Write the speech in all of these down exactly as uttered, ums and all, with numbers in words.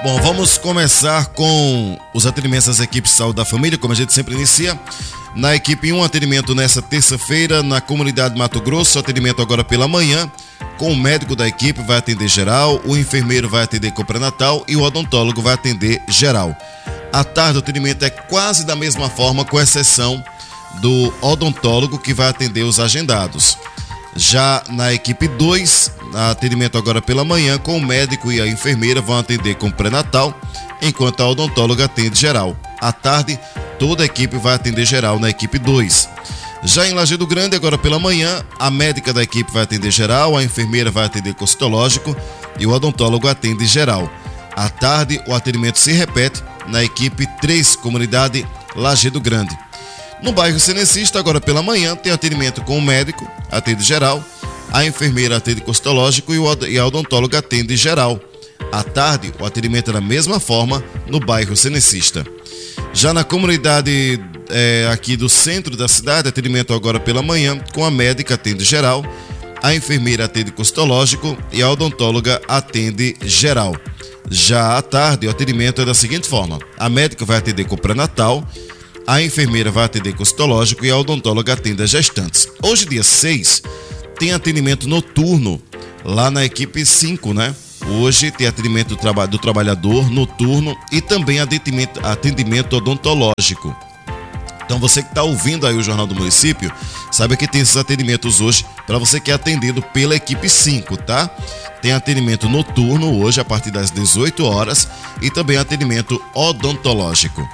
Bom, vamos começar com os atendimentos das equipes de saúde da família, como a gente sempre inicia. Na equipe um, atendimento nessa terça-feira, na comunidade Mato Grosso, atendimento agora pela manhã, com o médico da equipe vai atender geral, o enfermeiro vai atender com pré-natal e o odontólogo vai atender geral. À tarde, o atendimento é quase da mesma forma, com exceção do odontólogo que vai atender os agendados. Já na equipe dois, atendimento agora pela manhã, com o médico e a enfermeira vão atender com pré-natal, enquanto a odontóloga atende geral. À tarde, toda a equipe vai atender geral na equipe dois. Já em Lajeado Grande, agora pela manhã, a médica da equipe vai atender geral, a enfermeira vai atender consultológico e o odontólogo atende geral. À tarde, o atendimento se repete na equipe três, comunidade Lajeado Grande. No bairro Cenecista, agora pela manhã, tem atendimento com o médico, atende geral, a enfermeira atende consultológico e a odontóloga atende geral. À tarde, o atendimento é da mesma forma no bairro Cenecista. Já na comunidade é, aqui do centro da cidade, atendimento agora pela manhã, com a médica atende geral, a enfermeira atende consultológico e a odontóloga atende geral. Já à tarde, o atendimento é da seguinte forma: a médica vai atender com pré-natal, a enfermeira vai atender consultológico e a odontóloga atende as gestantes. Hoje, dia seis, tem atendimento noturno lá na equipe cinco, né? Hoje tem atendimento do, traba- do trabalhador noturno e também atendimento, atendimento odontológico. Então você que está ouvindo aí o Jornal do Município, sabe que tem esses atendimentos hoje para você que é atendido pela equipe cinco, tá? Tem atendimento noturno hoje a partir das dezoito horas e também atendimento odontológico.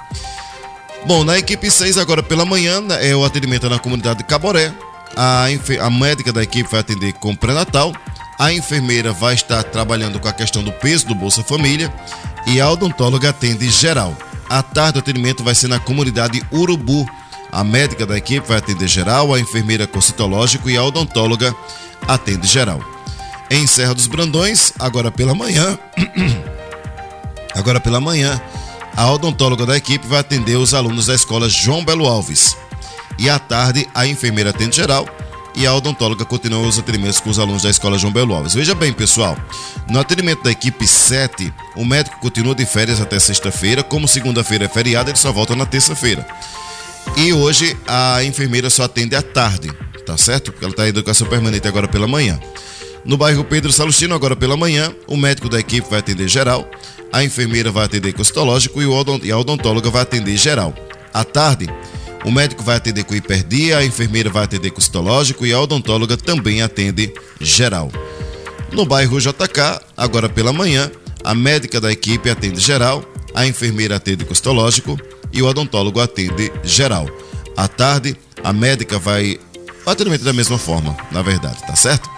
Bom, na equipe seis, agora pela manhã, é o atendimento na comunidade de Caboré. A, enfer- a médica da equipe vai atender com pré-natal, a enfermeira vai estar trabalhando com a questão do peso do Bolsa Família e a odontóloga atende geral. À tarde, o atendimento vai ser na comunidade Urubu. A médica da equipe vai atender geral, a enfermeira consultológico e a odontóloga atende geral. Em Serra dos Brandões, agora pela manhã, agora pela manhã, a odontóloga da equipe vai atender os alunos da escola João Belo Alves. E à tarde, a enfermeira atende geral e a odontóloga continua os atendimentos com os alunos da escola João Belo Alves. Veja bem, pessoal, no atendimento da equipe sete, o médico continua de férias até sexta-feira. Como segunda-feira é feriado, ele só volta na terça-feira. E hoje a enfermeira só atende à tarde, tá certo? Porque ela está em educação permanente agora pela manhã. No bairro Pedro Salustino, agora pela manhã, o médico da equipe vai atender geral, a enfermeira vai atender consultológico e a odontóloga vai atender geral. À tarde, o médico vai atender com hiperdia, a enfermeira vai atender consultológico e a odontóloga também atende geral. No bairro J K, agora pela manhã, a médica da equipe atende geral, a enfermeira atende consultológico e o odontólogo atende geral. À tarde, a médica vai... O atendimento da mesma forma, na verdade, tá certo?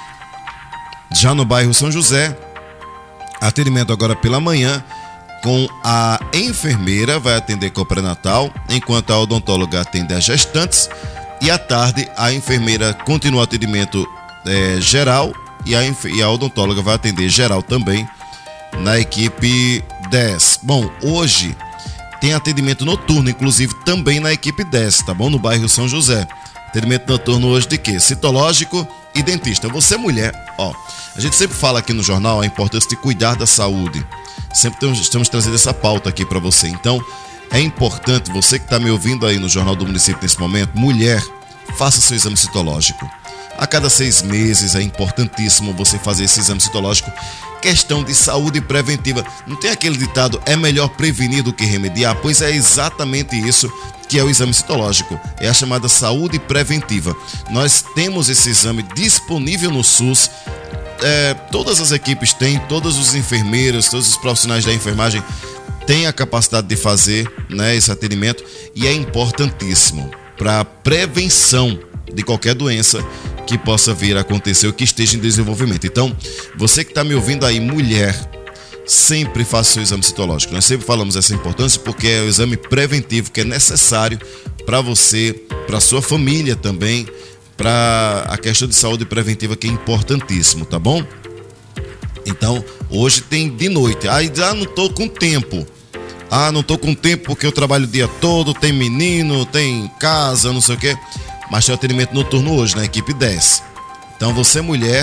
Já no bairro São José, atendimento agora pela manhã, com a enfermeira vai atender com o pré-natal, enquanto a odontóloga atende as gestantes, e à tarde a enfermeira continua o atendimento é, geral e a, e a odontóloga vai atender geral também na equipe dez. Bom, hoje tem atendimento noturno, inclusive também na equipe dez, tá bom? No bairro São José. Atendimento noturno hoje de quê? Citológico e dentista. Você, mulher, ó, a gente sempre fala aqui no jornal a importância de cuidar da saúde. Sempre temos, estamos trazendo essa pauta aqui para você. Então, é importante, você que está me ouvindo aí no Jornal do Município nesse momento, mulher, faça seu exame citológico. A cada seis meses é importantíssimo você fazer esse exame citológico. Questão de saúde preventiva. Não tem aquele ditado, é melhor prevenir do que remediar? Pois é exatamente isso que é o exame citológico. É a chamada saúde preventiva. Nós temos esse exame disponível no SUS. É, todas as equipes têm, todos os enfermeiros, todos os profissionais da enfermagem têm a capacidade de fazer, né, esse atendimento, e é importantíssimo para a prevenção de qualquer doença que possa vir a acontecer ou que esteja em desenvolvimento. Então, você que está me ouvindo aí, mulher, sempre faça o seu exame citológico. Nós sempre falamos essa importância porque é o exame preventivo que é necessário para você, para sua família também, para a questão de saúde preventiva, que é importantíssimo, tá bom? Então, hoje tem de noite. Aí, ah, não tô com tempo. Ah, não tô com tempo porque eu trabalho o dia todo, tem menino, tem casa, não sei o quê. Mas tem atendimento noturno hoje na equipe dez. Então, você, mulher,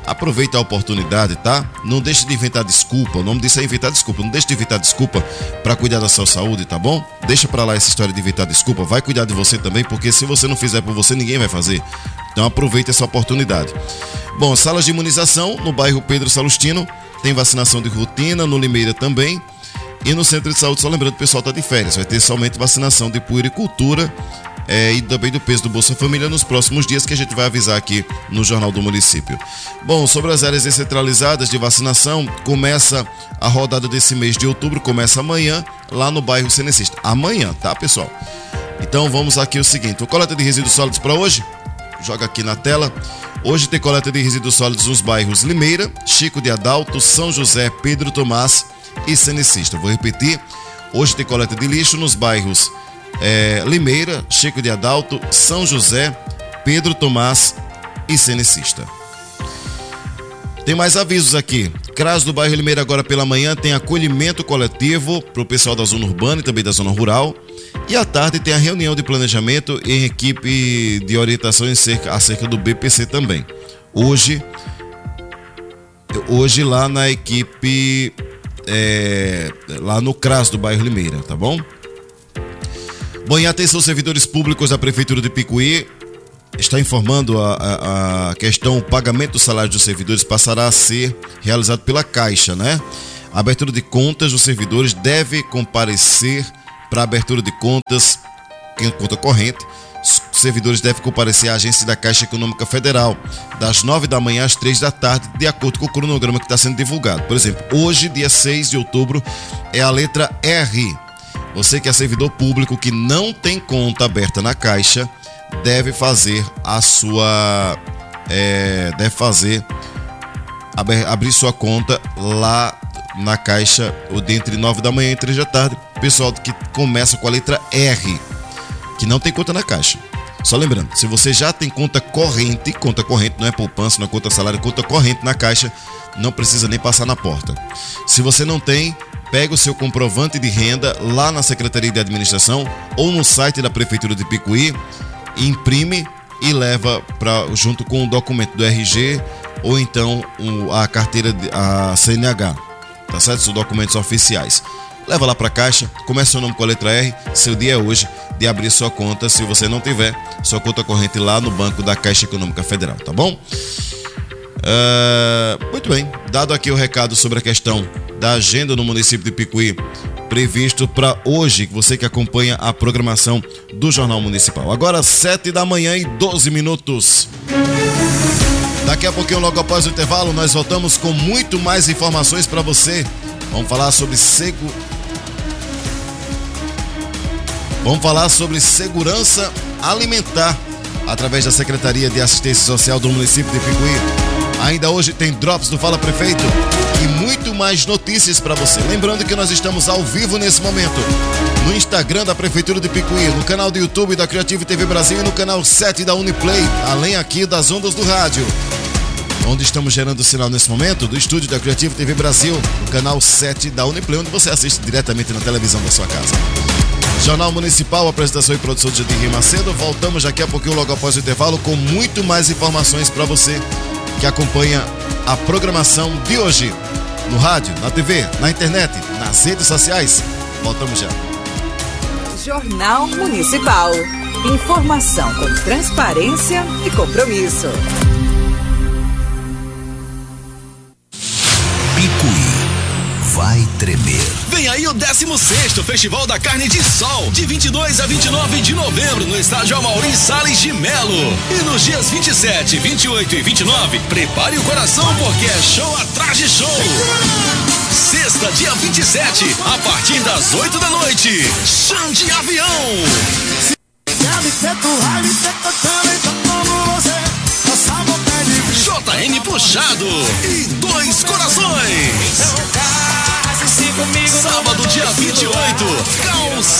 Aproveita a oportunidade, tá? Não deixe de inventar desculpa. O nome disso é inventar desculpa. Não deixe de inventar desculpa para cuidar da sua saúde, tá bom? Deixa pra lá essa história de inventar desculpa. Vai cuidar de você também, porque se você não fizer por você, ninguém vai fazer. Então aproveita essa oportunidade. Bom, salas de imunização no bairro Pedro Salustino. Tem vacinação de rotina, no Limeira também. E no centro de saúde, só lembrando, o pessoal tá de férias. Vai ter somente vacinação de puericultura. É, e também do peso do Bolsa Família nos próximos dias, que a gente vai avisar aqui no Jornal do Município. Bom, sobre as áreas descentralizadas de vacinação, começa a rodada desse mês de outubro, começa amanhã, lá no bairro Cenecista. Amanhã, tá, pessoal? Então vamos aqui o seguinte, o coleta de resíduos sólidos para hoje, joga aqui na tela. Hoje tem coleta de resíduos sólidos nos bairros Limeira, Chico de Adalto, São José, Pedro Tomás e Cenecista. Vou repetir, hoje tem coleta de lixo nos bairros É, Limeira, Chico de Adalto, São José, Pedro Tomás e Cenecista. Tem mais avisos aqui. CRAS do bairro Limeira agora pela manhã tem acolhimento coletivo para o pessoal da zona urbana e também da zona rural. E à tarde tem a reunião de planejamento em equipe de orientação em cerca, acerca do B P C também. Hoje, hoje lá na equipe, é, lá no CRAS do bairro Limeira, tá bom? Bom, em atenção, servidores públicos da Prefeitura de Picuí, está informando a, a, a questão, o pagamento do salário dos servidores passará a ser realizado pela Caixa, né? A abertura de contas dos servidores deve comparecer para a abertura de contas, em conta corrente. Os servidores devem comparecer à agência da Caixa Econômica Federal, das nove da manhã às três da tarde, de acordo com o cronograma que está sendo divulgado. Por exemplo, hoje, dia seis de outubro, é a letra R. Você que é servidor público que não tem conta aberta na Caixa, deve fazer a sua... É, deve fazer... Abrir, abrir sua conta lá na Caixa, ou de entre nove da manhã e três da tarde. Pessoal que começa com a letra R, que não tem conta na Caixa. Só lembrando, se você já tem conta corrente, conta corrente não é poupança, não é conta salário, conta corrente na Caixa, não precisa nem passar na porta. Se você não tem, pega o seu comprovante de renda lá na Secretaria de Administração ou no site da Prefeitura de Picuí, imprime e leva pra, junto com o documento do R G ou então a carteira, a C N H, tá certo? São documentos oficiais. Leva lá para a Caixa, começa seu nome com a letra R, seu dia é hoje de abrir sua conta, se você não tiver sua conta corrente lá no banco da Caixa Econômica Federal, tá bom? Uh, muito bem, dado aqui o recado sobre a questão da agenda no município de Picuí, previsto para hoje, você que acompanha a programação do Jornal Municipal. Agora sete da manhã e doze minutos. Daqui a pouquinho, logo após o intervalo, nós voltamos com muito mais informações para você. Vamos falar sobre segu... Vamos falar sobre segurança alimentar através da Secretaria de Assistência Social do município de Picuí. Ainda hoje tem Drops do Fala Prefeito e muito mais notícias para você. Lembrando que nós estamos ao vivo nesse momento no Instagram da Prefeitura de Picuí, no canal do YouTube da Creative T V Brasil e no canal sete da Uniplay, além aqui das ondas do rádio, onde estamos gerando o sinal nesse momento, do estúdio da Creative T V Brasil, no canal sete da Uniplay, onde você assiste diretamente na televisão da sua casa. Jornal Municipal, apresentação e produção de Jadir Macedo. Voltamos daqui a pouquinho, logo após o intervalo, com muito mais informações para você que acompanha a programação de hoje, no rádio, na T V, na internet, nas redes sociais. Voltamos já. Jornal Municipal. Informação com transparência e compromisso. Picuí vai tremer. Vem aí o décimo sexto Festival da Carne de Sol, de vinte e dois a vinte e nove de novembro, no estádio Amaury Salles de Melo. E nos dias vinte e sete, vinte e oito e vinte e nove, prepare o coração porque é show atrás de show. Sexta, dia vinte e sete, a partir das oito da noite, Chão de Avião. J N Puxado e Dois Corações. Sábado, dia vinte e oito, Caos